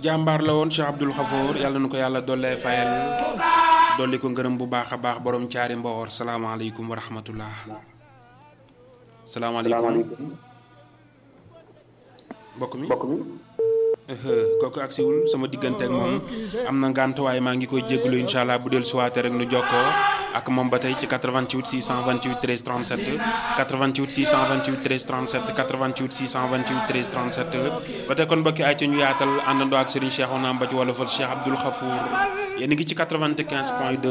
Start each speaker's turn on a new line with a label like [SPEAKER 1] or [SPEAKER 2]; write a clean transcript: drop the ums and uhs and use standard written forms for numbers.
[SPEAKER 1] jàmbaar la woon Cheikh Abdoul Khafour yàlla na ko yàlla dollee fayal dolli ko ngërëm bu baax a baax borom caari mboor salaamaaleykum wa rahmatullah. salaamaaleykum mbokk mi kooku agsiwul sama diggante ak moom am na ngànt waaye maa ngi koy jégalu incha allah bu del suwaate rek nu jokkoo ak moom ba tey ci 88 628 13 37 88 628 13 37 88 628 13 37 ba tey kon mbokki ay ci ñu yaatal àndandoo ak Serigne Cheikhouna Mbathie wala fal Cheikh Abdoul Khafour yéen a ngi ci 95.2